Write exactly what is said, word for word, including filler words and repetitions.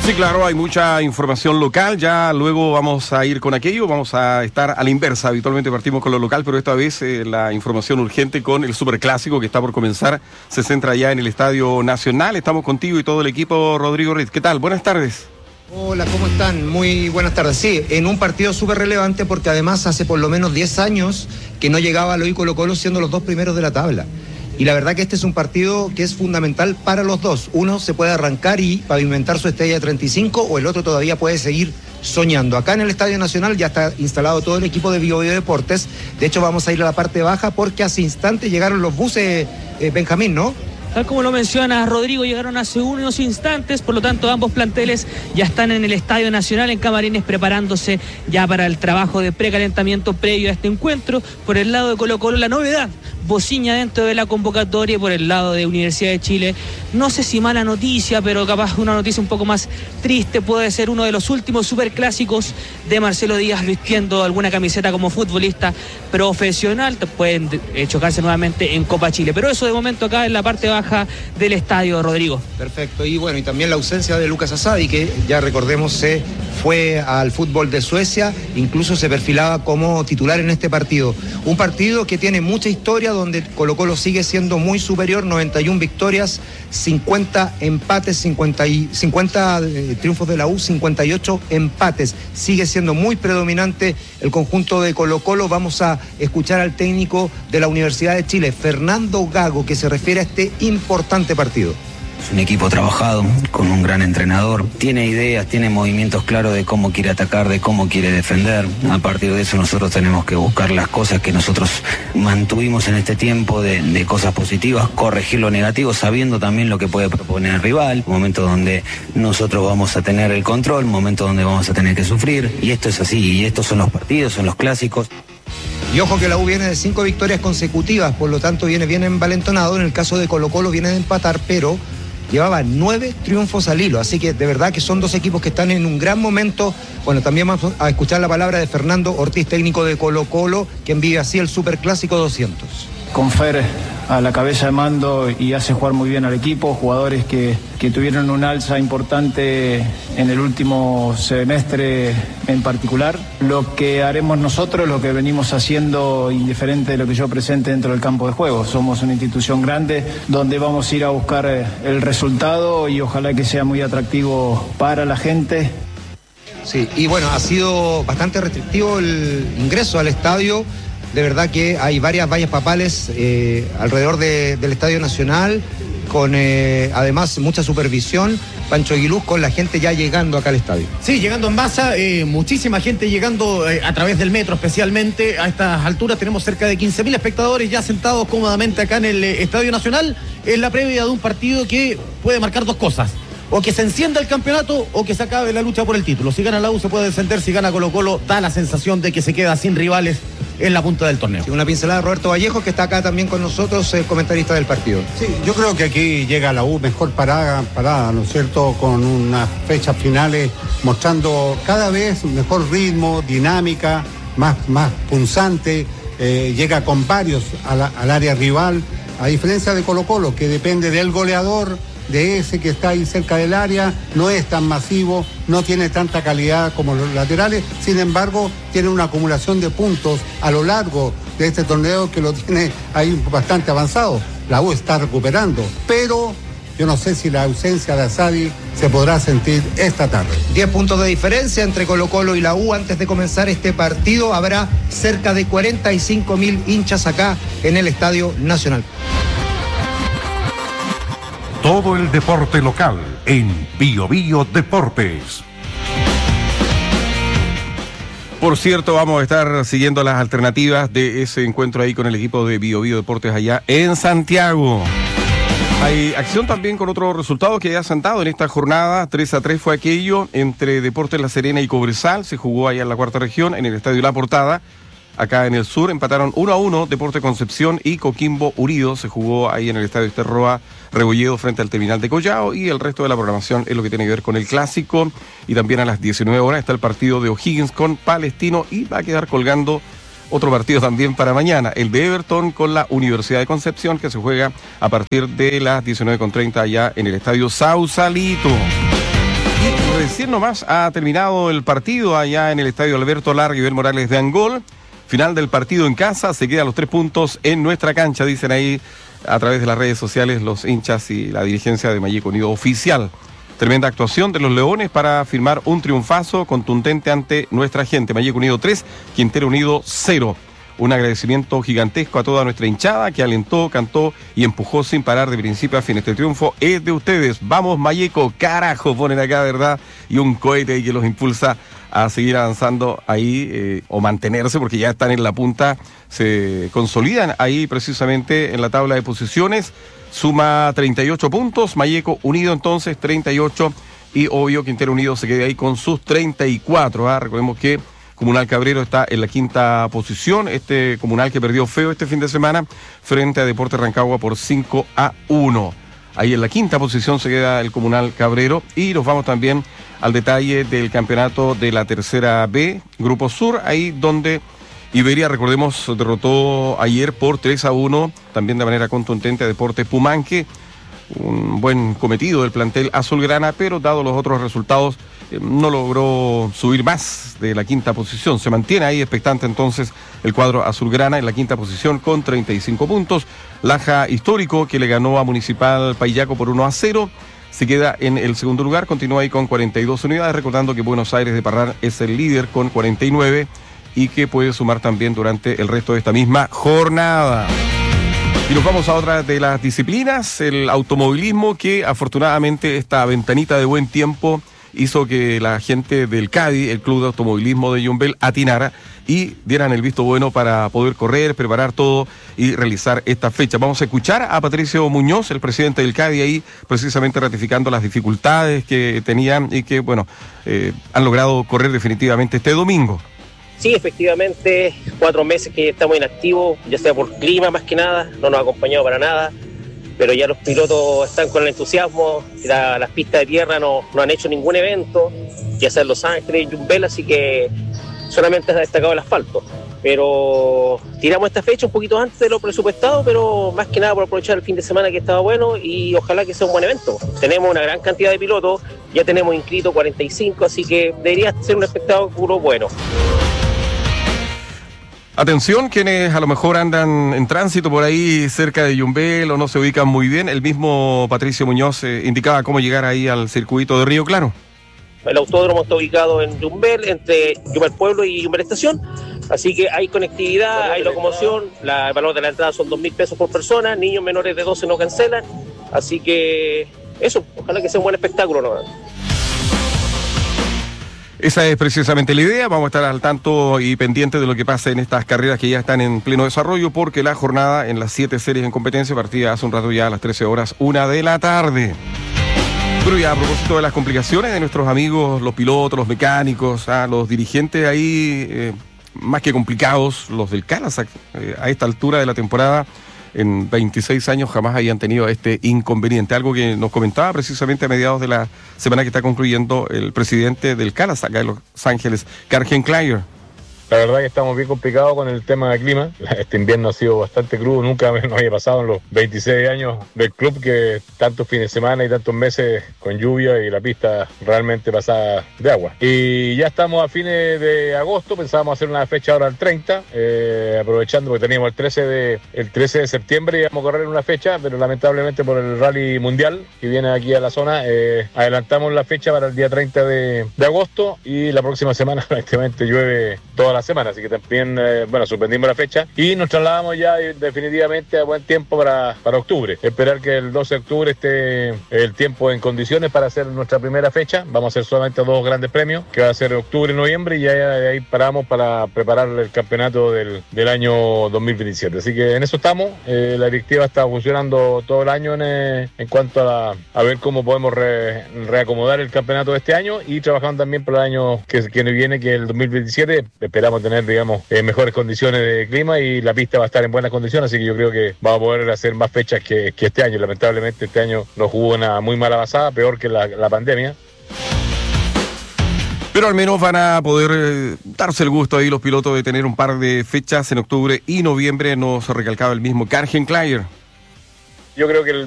Sí, claro, hay mucha información local, ya luego vamos a ir con aquello, vamos a estar a la inversa, habitualmente partimos con lo local, pero esta vez eh, la información urgente con el superclásico que está por comenzar, se centra ya en el Estadio Nacional. Estamos contigo y todo el equipo, Rodrigo Riz. ¿Qué tal? Buenas tardes. Hola, ¿cómo están? Muy buenas tardes. Sí, en un partido súper relevante porque además hace por lo menos diez años que no llegaba Loí Colo-Colo siendo los dos primeros de la tabla. Y la verdad que este es un partido que es fundamental para los dos. Uno se puede arrancar y pavimentar su estrella de treinta y cinco, o el otro todavía puede seguir soñando. Acá en el Estadio Nacional ya está instalado todo el equipo de Bio Bio Deportes. De hecho, vamos a ir a la parte baja porque hace instantes llegaron los buses, eh, Benjamín, ¿no? Tal como lo menciona Rodrigo, llegaron hace unos instantes, por lo tanto ambos planteles ya están en el Estadio Nacional, en camarines, preparándose ya para el trabajo de precalentamiento previo a este encuentro. Por el lado de Colo-Colo, la novedad, Bociña dentro de la convocatoria. Por el lado de Universidad de Chile, no sé si mala noticia, pero capaz una noticia un poco más triste, puede ser uno de los últimos superclásicos de Marcelo Díaz vistiendo alguna camiseta como futbolista profesional. Pueden chocarse nuevamente en Copa Chile, pero eso de momento acá en la parte baja del estadio, Rodrigo. Perfecto, y bueno, y también la ausencia de Lucas Asadi, que ya recordemos se fue al fútbol de Suecia, incluso se perfilaba como titular en este partido. Un partido que tiene mucha historia, donde Colo-Colo sigue siendo muy superior, noventa y una victorias, cincuenta empates, cincuenta, y, cincuenta eh, triunfos de la U, cincuenta y ocho empates. Sigue siendo muy predominante el conjunto de Colo-Colo. Vamos a escuchar al técnico de la Universidad de Chile, Fernando Gago, que se refiere a este importante partido. Es un equipo trabajado, con un gran entrenador, tiene ideas, tiene movimientos claros de cómo quiere atacar, de cómo quiere defender. A partir de eso nosotros tenemos que buscar las cosas que nosotros mantuvimos en este tiempo de, de cosas positivas, corregir lo negativo, sabiendo también lo que puede proponer el rival, momentos donde nosotros vamos a tener el control, momentos donde vamos a tener que sufrir, y esto es así, y estos son los partidos, son los clásicos. Y ojo que la U viene de cinco victorias consecutivas, por lo tanto viene bien envalentonado. En el caso de Colo-Colo viene de empatar, pero llevaba nueve triunfos al hilo, así que de verdad que son dos equipos que están en un gran momento. Bueno, también vamos a escuchar la palabra de Fernando Ortiz, técnico de Colo-Colo, quien vive así el Superclásico doscientos. Con Fer a la cabeza de mando y hace jugar muy bien al equipo, jugadores que, que tuvieron un alza importante en el último semestre en particular. Lo que haremos nosotros, lo que venimos haciendo, indiferente de lo que yo presente dentro del campo de juego. Somos una institución grande donde vamos a ir a buscar el resultado y ojalá que sea muy atractivo para la gente. Sí, y bueno, ha sido bastante restrictivo el ingreso al estadio. De verdad que hay varias vallas papales eh, alrededor de, del Estadio Nacional, con eh, además mucha supervisión. Pancho Aguiluz, con la gente ya llegando acá al estadio. Sí, llegando en masa, eh, muchísima gente llegando eh, a través del metro especialmente. A estas alturas tenemos cerca de quince mil espectadores ya sentados cómodamente acá en el eh, Estadio Nacional, en la previa de un partido que puede marcar dos cosas: o que se encienda el campeonato o que se acabe la lucha por el título. Si gana la U se puede descender, si gana Colo-Colo da la sensación de que se queda sin rivales en la punta del torneo. Sí, una pincelada de Roberto Vallejo, que está acá también con nosotros, eh, comentarista del partido. Sí, yo creo que aquí llega la U mejor parada, parada, ¿no es cierto?, con unas fechas finales mostrando cada vez mejor ritmo, dinámica, más, más punzante, eh, llega con varios a la, al área rival, a diferencia de Colo-Colo, que depende del goleador, de ese que está ahí cerca del área, no es tan masivo, no tiene tanta calidad como los laterales, sin embargo tiene una acumulación de puntos a lo largo de este torneo que lo tiene ahí bastante avanzado. La U está recuperando, pero yo no sé si la ausencia de Asadi se podrá sentir esta tarde. diez puntos de diferencia entre Colo-Colo y la U. Antes de comenzar este partido habrá cerca de cuarenta y cinco mil hinchas acá en el Estadio Nacional. Todo el deporte local en Bio Bio Deportes. Por cierto, vamos a estar siguiendo las alternativas de ese encuentro ahí con el equipo de Bio Bio Deportes allá en Santiago. Hay acción también con otro resultado que ha sentado en esta jornada. tres a tres fue aquello entre Deportes La Serena y Cobresal. Se jugó allá en la cuarta región, en el Estadio La Portada. Acá en el sur empataron uno a uno Deportes Concepción y Coquimbo Unido. Se jugó ahí en el Estadio Esterroa Rebolledo frente al terminal de Collao, y el resto de la programación es lo que tiene que ver con el clásico. Y también a las diecinueve horas está el partido de O'Higgins con Palestino, y va a quedar colgando otro partido también para mañana, el de Everton con la Universidad de Concepción, que se juega a partir de las diecinueve con treinta allá en el Estadio Sausalito. Y recién nomás ha terminado el partido allá en el estadio Alberto Lara Guibel Morales de Angol. Final del partido en casa, se quedan los tres puntos en nuestra cancha, dicen ahí a través de las redes sociales los hinchas y la dirigencia de Mayeco Unido oficial. Tremenda actuación de los Leones para firmar un triunfazo contundente ante nuestra gente. Mayeco Unido tres, Quintero Unido cero. Un agradecimiento gigantesco a toda nuestra hinchada que alentó, cantó y empujó sin parar de principio a fin. Este triunfo es de ustedes. Vamos Mayeco, carajo, ponen acá, ¿verdad? Y un cohete ahí que los impulsa a seguir avanzando ahí eh, o mantenerse porque ya están en la punta, se consolidan ahí precisamente en la tabla de posiciones. Suma treinta y ocho puntos, Mayeco Unido entonces treinta y ocho y obvio Quintero Unido se queda ahí con sus treinta y cuatro. ¿ah? Recordemos que Comunal Cabrero está en la quinta posición, este Comunal que perdió feo este fin de semana frente a Deportes Rancagua por cinco a uno. Ahí en la quinta posición se queda el Comunal Cabrero y nos vamos también al detalle del campeonato de la tercera B, Grupo Sur, ahí donde Iberia, recordemos, derrotó ayer por tres a uno, también de manera contundente a Deportes Pumanque. Un buen cometido del plantel azulgrana, pero dado los otros resultados, eh, no logró subir más de la quinta posición. Se mantiene ahí expectante entonces el cuadro azulgrana en la quinta posición con treinta y cinco puntos. Laja Histórico, que le ganó a Municipal Payaco por uno a cero, se queda en el segundo lugar, continúa ahí con cuarenta y dos unidades, recordando que Buenos Aires de Parral es el líder con cuarenta y nueve y que puede sumar también durante el resto de esta misma jornada. Y nos vamos a otra de las disciplinas, el automovilismo, que afortunadamente esta ventanita de buen tiempo hizo que la gente del CADI, el Club de Automovilismo de Yumbel, atinara y dieran el visto bueno para poder correr, preparar todo y realizar esta fecha. Vamos a escuchar a Patricio Muñoz, el presidente del CADI, ahí precisamente ratificando las dificultades que tenían y que, bueno, eh, han logrado correr definitivamente este domingo. Sí, efectivamente, cuatro meses que estamos inactivos, ya sea por clima más que nada, no nos ha acompañado para nada, pero ya los pilotos están con el entusiasmo, la, las pistas de tierra no, no han hecho ningún evento, ya sea en Los Ángeles, Yumbel, así que solamente ha destacado el asfalto. Pero tiramos esta fecha un poquito antes de lo presupuestado, pero más que nada por aprovechar el fin de semana que estaba bueno y ojalá que sea un buen evento. Tenemos una gran cantidad de pilotos, ya tenemos inscritos cuarenta y cinco, así que debería ser un espectáculo bueno. Atención, quienes a lo mejor andan en tránsito por ahí cerca de Yumbel o no se ubican muy bien, el mismo Patricio Muñoz eh, indicaba cómo llegar ahí al circuito de Río Claro. El autódromo está ubicado en Yumbel, entre Yumbel Pueblo y Yumbel Estación, así que hay conectividad, hay locomoción, la, el valor de la entrada son dos mil pesos por persona, niños menores de doce no cancelan, así que eso, ojalá que sea un buen espectáculo, ¿no? Esa es precisamente la idea, vamos a estar al tanto y pendiente de lo que pasa en estas carreras que ya están en pleno desarrollo, porque la jornada en las siete series en competencia partía hace un rato ya a las trece horas, una de la tarde. Pero ya a propósito de las complicaciones de nuestros amigos, los pilotos, los mecánicos, ah, los dirigentes ahí, eh, más que complicados, los del Calasac, eh, a esta altura de la temporada, en veintiséis años jamás habían tenido este inconveniente, algo que nos comentaba precisamente a mediados de la semana que está concluyendo el presidente del Calasac acá de Los Ángeles, Kargen Kleyer. La verdad que estamos bien complicados con el tema del clima. Este invierno ha sido bastante crudo, nunca nos había pasado en los veintiséis años del club que tantos fines de semana y tantos meses con lluvia y la pista realmente pasada de agua. Y ya estamos a fines de agosto, pensábamos hacer una fecha ahora el treinta, eh, aprovechando porque teníamos el trece de, el trece de septiembre íbamos a correr una fecha, pero lamentablemente por el rally mundial que viene aquí a la zona, eh, adelantamos la fecha para el día treinta de, de agosto y la próxima semana prácticamente llueve toda la semana, así que también, eh, bueno, suspendimos la fecha y nos trasladamos ya definitivamente a buen tiempo para, para octubre. Esperar que el doce de octubre esté el tiempo en condiciones para hacer nuestra primera fecha. Vamos a hacer solamente dos grandes premios, que va a ser octubre y noviembre, y ya de ahí paramos para preparar el campeonato del, del año dos mil veintisiete. Así que en eso estamos. Eh, la directiva está funcionando todo el año en, eh, en cuanto a, la, a ver cómo podemos re, reacomodar el campeonato de este año y trabajando también para el año que, que viene, que es el dos mil veintisiete. Esperamos tener, digamos, eh, mejores condiciones de clima y la pista va a estar en buenas condiciones, así que yo creo que vamos a poder hacer más fechas que, que este año. Lamentablemente este año nos jugó una muy mala pasada, peor que la, la pandemia. Pero al menos van a poder eh, darse el gusto ahí los pilotos de tener un par de fechas en octubre y noviembre, nos recalcaba el mismo Kargen Kleyer. Yo creo que el